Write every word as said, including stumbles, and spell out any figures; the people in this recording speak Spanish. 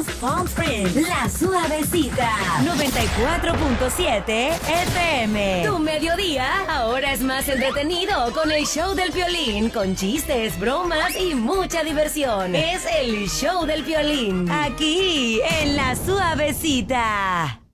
Most Fun Friends, La Suavecita, noventa y cuatro punto siete F M. Tu mediodía ahora es más entretenido con el show del Piolín, con chistes, bromas y mucha diversión. Es el show del Piolín, aquí en La Suavecita.